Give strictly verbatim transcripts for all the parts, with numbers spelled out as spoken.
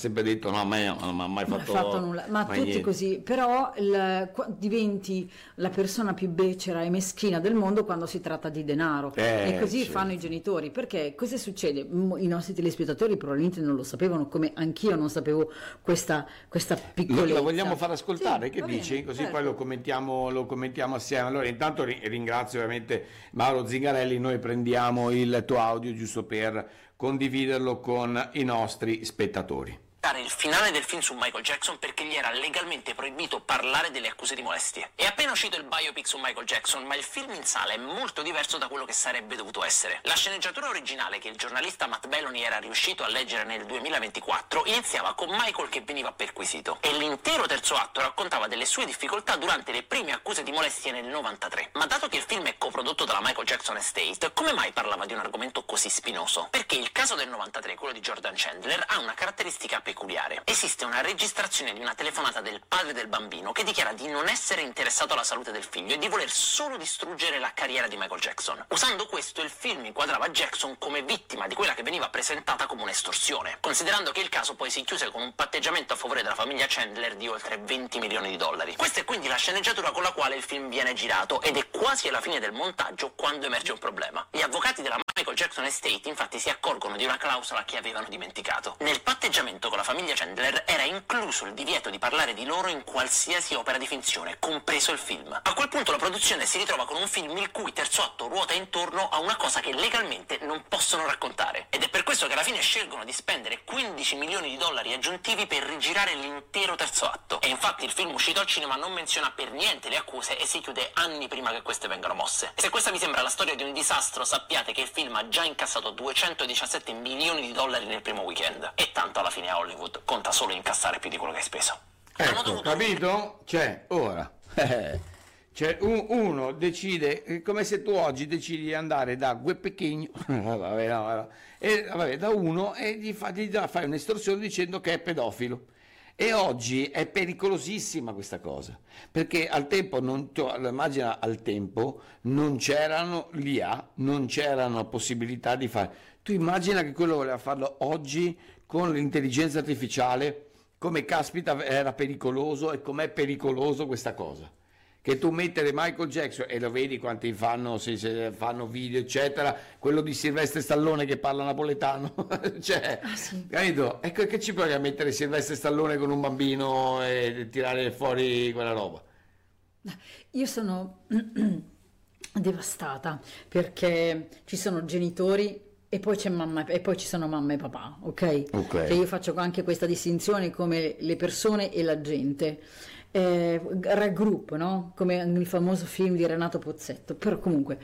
sempre detto no, a me non mi ha mai fatto, fatto nulla, ma mai tutti niente. così, però il, qua- diventi la persona più becera e meschina del mondo quando si tratta di denaro, Eh, e così certo. fanno i genitori, perché cosa succede? M- I nostri telespettatori probabilmente non lo sapevano, come anch'io non sapevo questa, questa Lo, piccolezza. la vogliamo far ascoltare? Sì, Che va dici? bene, Così certo. poi lo commentiamo, lo commentiamo assieme. Allora, intanto ri- ringrazio ovviamente Mauro Zingarelli. Noi prendiamo il tuo audio giusto per condividerlo con i nostri spettatori. Il finale del film su Michael Jackson perché gli era legalmente proibito parlare delle accuse di molestie. È appena uscito il biopic su Michael Jackson, ma il film in sala è molto diverso da quello che sarebbe dovuto essere. La sceneggiatura originale che il giornalista Matt Belloni era riuscito a leggere nel duemilaventiquattro iniziava con Michael che veniva perquisito e l'intero terzo atto raccontava delle sue difficoltà durante le prime accuse di molestie nel novantatré. Ma dato che il film è coprodotto dalla Michael Jackson Estate, come mai parlava di un argomento così spinoso? Perché il caso del novantatré, quello di Jordan Chandler, ha una caratteristica peculiare. Esiste una registrazione di una telefonata del padre del bambino che dichiara di non essere interessato alla salute del figlio e di voler solo distruggere la carriera di Michael Jackson. Usando questo, il film inquadrava Jackson come vittima di quella che veniva presentata come un'estorsione, considerando che il caso poi si chiuse con un patteggiamento a favore della famiglia Chandler di oltre venti milioni di dollari. Questa è quindi la sceneggiatura con la quale il film viene girato ed è quasi alla fine del montaggio quando emerge un problema. Gli avvocati della Michael Jackson Estate infatti si accorgono di una clausola che avevano dimenticato. Nel patteggiamento con la famiglia Chandler era incluso il divieto di parlare di loro in qualsiasi opera di finzione, compreso il film. A quel punto la produzione si ritrova con un film il cui terzo atto ruota intorno a una cosa che legalmente non possono raccontare. Ed è per questo che alla fine scelgono di spendere quindici milioni di dollari aggiuntivi per rigirare l'intero terzo atto. E infatti il film uscito al cinema non menziona per niente le accuse e si chiude anni prima che queste vengano mosse. E se questa vi sembra la storia di un disastro, sappiate che il film ha già incassato duecentodiciassette milioni di dollari nel primo weekend. E tanto alla fine a Hollywood conta solo incassare più di quello che hai speso. Hanno Ecco, dovuto- capito? C'è, ora. Cioè, un- uno decide, è come se tu oggi decidi di andare da Gue Pechegno, vabbè, no, vabbè, e, vabbè, da uno e gli, fa, gli dà- fai un'estorsione dicendo che è pedofilo. E oggi è pericolosissima questa cosa, perché al tempo, non, tu, immagina al tempo, non c'erano l'I A, non c'erano possibilità di fare. Tu immagina che quello voleva farlo oggi con l'intelligenza artificiale, come caspita era pericoloso e com'è pericoloso questa cosa. Che tu mettere Michael Jackson e lo vedi quanti fanno, se, se fanno video eccetera, quello di Silvestre Stallone che parla napoletano, cioè, Ah, sì. capito? Ecco, che ci provi a mettere Silvestre Stallone con un bambino e tirare fuori quella roba? Io sono devastata perché ci sono genitori e poi c'è mamma e poi ci sono mamma e papà, ok? Ok. Che io faccio anche questa distinzione come le persone e la gente. Eh, raggruppo, no? Come nel famoso film di Renato Pozzetto, però comunque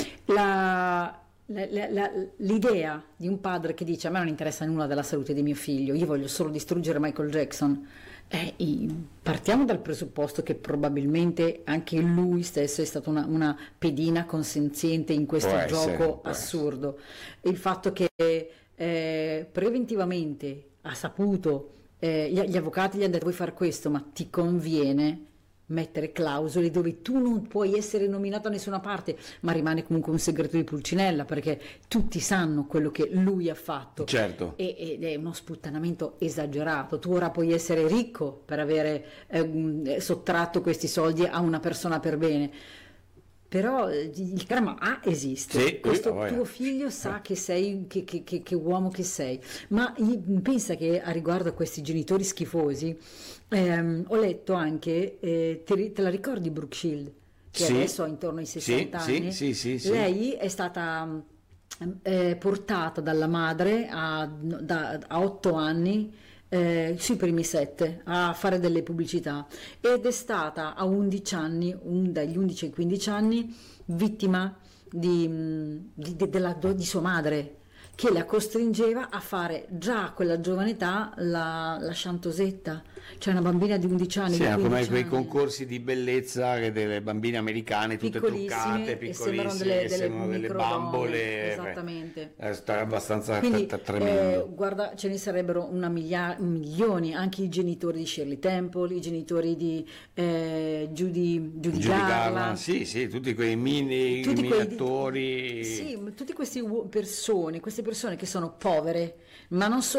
la, la- la- la- l'idea di un padre che dice a me non interessa nulla della salute di mio figlio, io voglio solo distruggere Michael Jackson, eh, i- partiamo dal presupposto che probabilmente anche lui stesso è stato una, una pedina consenziente in questo Può essere, gioco può assurdo. Il fatto che eh, preventivamente ha saputo, eh, gli, gli avvocati gli hanno detto vuoi fare questo, ma ti conviene mettere clausole dove tu non puoi essere nominato da nessuna parte, ma rimane comunque un segreto di Pulcinella perché tutti sanno quello che lui ha fatto. Certo. E- ed è uno sputtanamento esagerato. Tu ora puoi essere ricco per avere ehm, sottratto questi soldi a una persona per bene, però eh, il karma A esiste. Sì, Questo eh, voglia. tuo figlio sa che sei, che, che- che- che uomo che sei, ma io- pensa che a riguardo a questi genitori schifosi, ehm, ho letto anche, eh, te, ri- te la ricordi Brooke Shield, che Sì. adesso ha intorno ai sessanta Sì, anni? sì, sì, sì, sì. Lei è stata eh, portata dalla madre a, da- a otto anni, eh, sui primi sette, a fare delle pubblicità, ed è stata a undici anni, un- dagli undici ai quindici anni, vittima di, mh, di- di- della- di sua madre, che la costringeva a fare già a quella giovane età la, la Chantosetta, cioè una bambina di undici anni. Sì, di è come quindici quei anni. concorsi di bellezza che delle bambine americane tutte Piccolissime, truccate, e sembrano piccolissime, delle- che delle sembrano delle microdonne, bambole. esattamente. È sta- abbastanza Quindi, t- t- tremendo. eh, guarda, ce ne sarebbero una miglia- milioni, anche i genitori di Shirley Temple, i genitori di eh, Judy, Judy Judy Garland, Garland, sì, sì, tutti quei mini, tutti mini quei- attori. sì, tutte queste uo- persone, queste persone che sono povere, ma non solo